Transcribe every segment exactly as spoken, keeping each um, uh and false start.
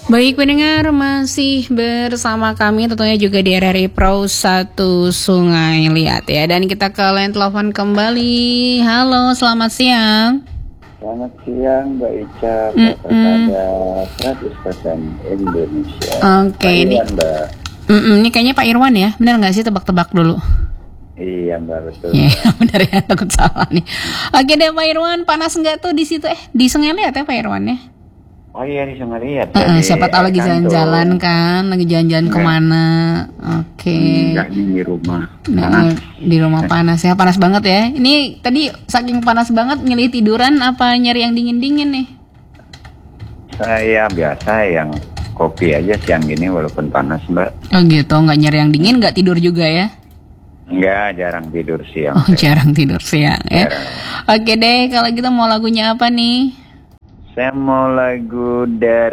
Baik pendengar, masih bersama kami tentunya juga di R R I Pro satu Sungai Liat ya. Dan kita ke line telepon kembali. Halo, selamat siang. Selamat siang Mbak Ica, pada seratus persen Indonesia. Oke, okay, ini Mbak. Ini kayaknya Pak Irwan ya, benar nggak sih, tebak-tebak dulu? Iya Mbak, betul. Iya, benar ya, takut salah nih. Oke deh Pak Irwan, panas nggak tuh di situ? Eh, di Sungai Liat ya Pak Irwan ya? Oh iya, di Sungai Liat. Uh, siapa tahu lagi jalan-jalan kan, lagi jalan-jalan kemana? Oke. Okay. Enggak, di rumah. Nah, di rumah panas ya, panas banget ya. Ini tadi saking panas banget milih tiduran apa nyari yang dingin-dingin nih? Saya biasa yang kopi aja siang gini walaupun panas Mbak. Oh gitu, nggak nyari yang dingin, nggak tidur juga ya? Enggak, jarang tidur siang. Oh, saya. jarang tidur siang ya. Jarang. Oke deh, kalau kita mau lagunya apa nih? Saya mau lagu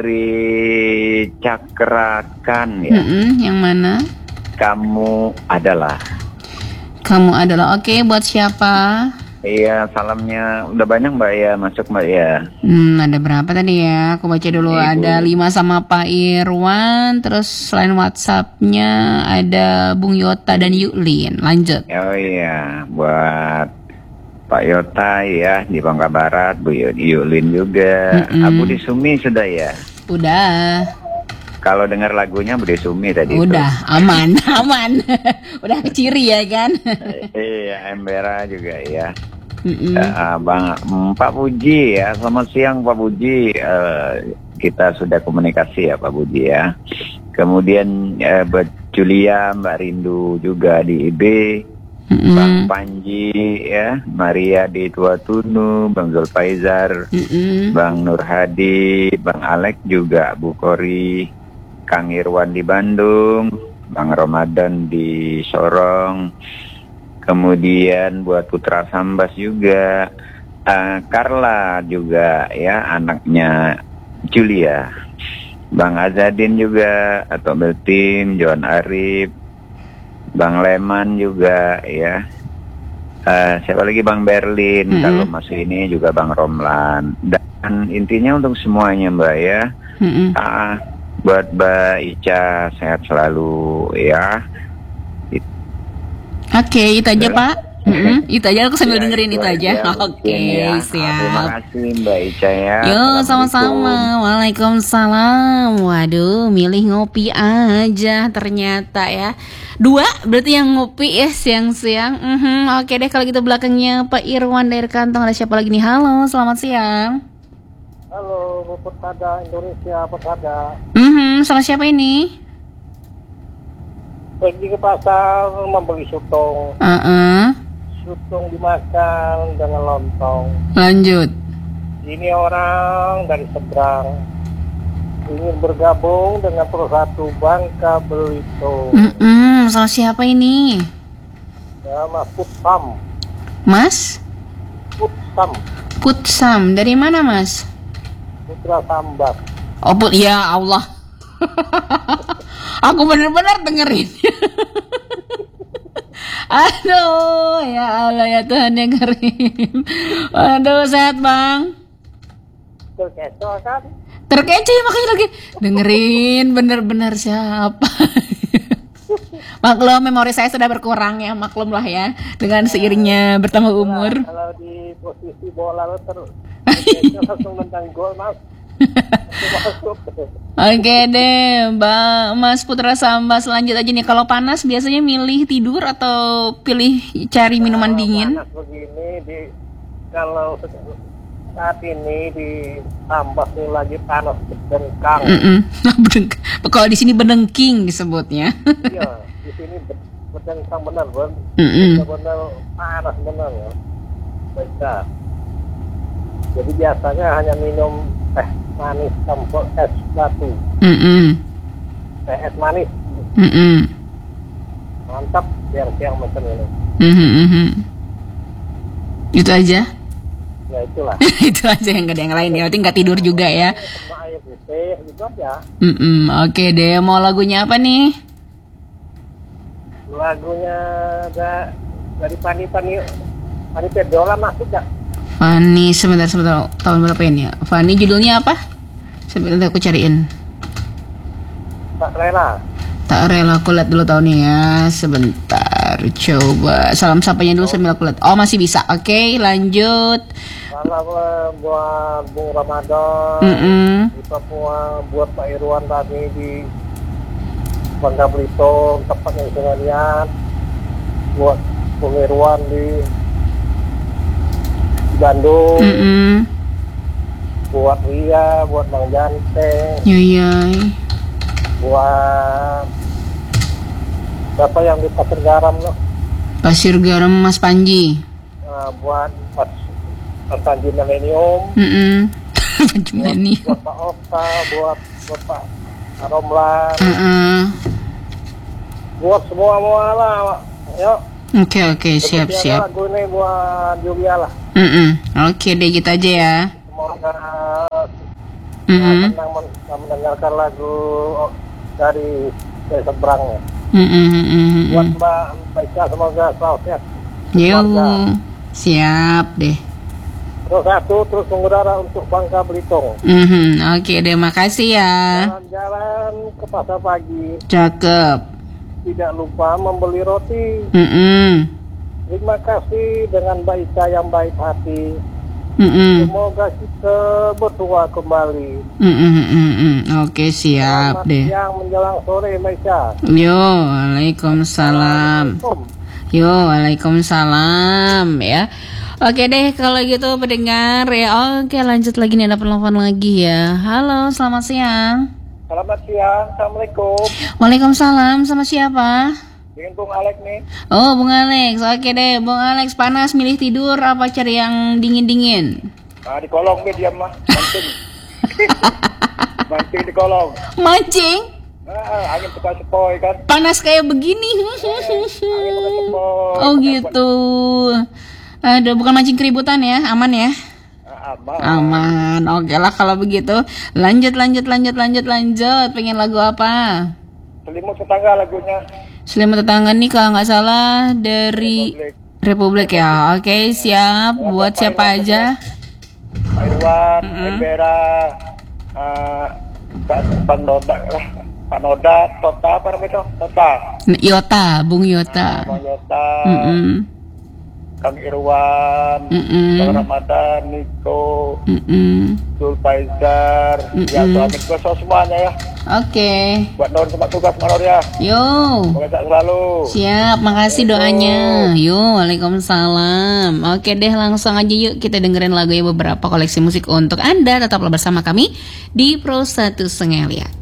dari Cakrakan ya. Mm-mm, yang mana? Kamu Adalah. Kamu Adalah. Oke, buat siapa? Iya, salamnya udah banyak Mbak ya, masuk Mbak ya. Hmm, ada berapa tadi ya? Aku baca dulu. Ibu. Ada lima sama Pak Irwan. Terus selain WhatsApp-nya ada Bung Yota dan Yuklin. Lanjut. Oh iya, buat Pak Yota ya di Bangka Barat, Bu Yuklin juga. Mm-mm. Abu di Sumi sudah ya? Udah. Kalau dengar lagunya Budi Sumi tadi. Udah, itu. aman, aman. Udah keciri ya kan? Iya, Embera juga ya. Uh, Bang Pak Puji ya, selamat siang Pak Puji. Uh, kita sudah komunikasi ya Pak Puji ya. Kemudian uh, buat Julia, Mbak Rindu juga di I B. Mm-hmm. Bang Panji ya, Maria di Tua Tunu, Bang Zulfaizar, mm-hmm. Bang Nur Hadi, Bang Alek juga, Bu Kori, Kang Irwan di Bandung, Bang Ramadan di Sorong, kemudian buat Putra Sambas juga, uh, Carla juga ya, anaknya Julia, Bang Azadin juga, atau Beltim, Johan Arif, Bang Leman juga ya, uh, siapa lagi Bang Berlin, mm-hmm. kalau masuk ini juga Bang Romlan, dan intinya untuk semuanya Mbak ya, mm-hmm. uh, buat Mbak Ica sehat selalu ya. Oke, okay, itu aja Pak. Mm-hmm. Itu aja, aku sambil ya, dengerin itu, itu aja. Oke, okay, ya. siap. Terima kasih Mbak Ica ya. Yo, sama-sama. Waalaikumsalam. Waduh, milih ngopi aja ternyata ya. Dua, berarti yang ngopi ya siang-siang. Mm-hmm. Oke deh, kalau gitu belakangnya Pak Irwan dari kantong. Ada siapa lagi nih? Halo, selamat siang. Halo, Petada Indonesia, Petada. Mm-hmm. Sama siapa ini? Pergi ke pasar membeli sutong. Uh-uh. Sutong dimakan dengan lontong. Lanjut. Ini orang dari seberang ingin bergabung dengan Persatu Bangka Belitung. Mm-mm. Sama siapa ini? Nama Putsam. Mas? Putsam. Putsam. Dari mana Mas? Putra Sambas. Oh, put, ya Allah. Aku benar-benar dengerin. Aduh, ya Allah ya Tuhan yang karim. Aduh, sehat Bang. Terkecoh kan? Terkecoh makanya lagi dengerin benar-benar siapa. Maklum, memori saya sudah berkurang ya, maklum lah ya, dengan seiringnya bertambah umur. Kalau di posisi bola lo terus langsung tentang gol Mas. Oke deh, Mbak Mas Putra Sambas, lanjut aja nih. Kalau panas biasanya milih tidur atau pilih cari minuman nah, dingin? Panas begini di kalau saat ini di Sambas ini lagi panas berdengkang. Kalau di sini berdengking disebutnya. Iya, di sini berdengkang benar, benar. Benar panas benar ya. Baiklah. Jadi biasanya hanya minum teh manis campur es batu. Mm-mm. Teh es manis. Mm-mm. Mantap siang-siang macam ini. Mm-hmm. Itu aja. Ya itulah. Itu aja, yang gak ada yang lain ya. Berarti nggak tidur juga ya. Sama air putih gitu aja. Mm-mm. Oke deh, mau lagunya apa nih? Lagunya ada dari Pani Pani Pani Pedola masuk gak? Fanny, sebentar sebentar, tahun berapa ini ya? Fanny judulnya apa? Sebentar aku cariin. Tak rela. Tak rela, aku lihat dulu tahunnya ya. Sebentar, coba salam sapanya dulu sambil aku lihat. Oh masih bisa, oke okay, lanjut. Salam buat Bung Ramadan mm -mm. di Papua, buat Pak Irwan tadi di Bangka Belitung, tempat yang saya lihat, buat Bung Irwan di Bandung, mm -mm. buat Ria, buat Bang Jante, Yoyoy, buat siapa yang di Pasir Garam loh, Pasir Garam Mas Panji, uh, buat Mas Panji Milenium, mm -mm. buat, buat Pak Okta, buat buat Pak Romlan, uh -uh. buat semua semua lah, yuk. Oke okay, oke okay, siap siap. Lagu ini buat Julia lah. Mm -mm. Oke okay, deh gitu aja ya. Semoga mm -hmm. senang mendengarkan lagu dari dari seberangnya. Mm -hmm. Buat Mbak Baika semoga selalu sehat. Yo, siap deh. Terus satu terus mengudara untuk Bangka Belitung. Mm -hmm. Oke deh, makasih ya. Jalan-jalan ke pasar pagi. Cakep. Tidak lupa membeli roti. Mm -mm. Terima kasih dengan Mbak Ika yang baik hati. Mm -mm. Semoga kita bertua kembali. Mm -mm, mm -mm. Oke siap Selamat deh. siang menjelang sore Mbak Ika. Yo, waalaikumsalam. Yo, waalaikumsalam ya. Oke deh kalau gitu pendengar ya. Oke lanjut lagi nih, ada penelpon lagi ya. Halo, selamat siang. Selamat siang, Assalamualaikum. Waalaikumsalam, sama siapa? Dengan Bung Alex nih. Oh, Bung Alex. Oke deh, Bung Alex, panas milih tidur apa cari yang dingin-dingin? Nah, di kolong dia diam mah, mancing. Mancing di kolong. Mancing? Nah, angin sepoi-sepoi kan. Panas kayak begini. Oh gitu. Aduh, bukan mancing keributan ya, aman ya? Aman. Aman. Oke lah kalau begitu. Lanjut, lanjut, lanjut, lanjut, lanjut. Pengen lagu apa? Selimut tetangga lagunya. Selimut tetangga nih kalau nggak salah dari Republik, Republik ya. Oke siap. Buat siapa aja? Pak Irwan, mm -hmm. Embera, uh, Pak Noda, Pak Noda, Tota apa namanya? Tota. Yota, Bung Yota. Nah, Bung Yota. Mm -mm. Kang Irwan, mm -mm. Bang Ramadan, Niko, mm -mm. Zul Faizar, mm -mm. ya suami gue semuanya ya. Oke. Okay. Buat Nur tempat tugas Manor ya. Yo. Semoga selalu. Siap, makasih doanya. Yo, waalaikumsalam. Oke deh, langsung aja yuk kita dengerin lagu ya, beberapa koleksi musik untuk Anda. Tetaplah bersama kami di Pro satu Sengelia.